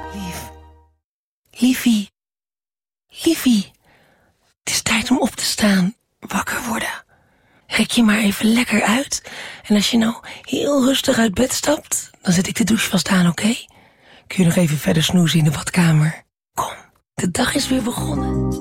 Lief. Liefie. Liefie. Het is tijd om op te staan. Wakker worden. Rek je maar even lekker uit. En als je nou heel rustig uit bed stapt, dan zet ik de douche vast aan, oké? Kun je nog even verder snoezen in de badkamer? Kom, de dag is weer begonnen.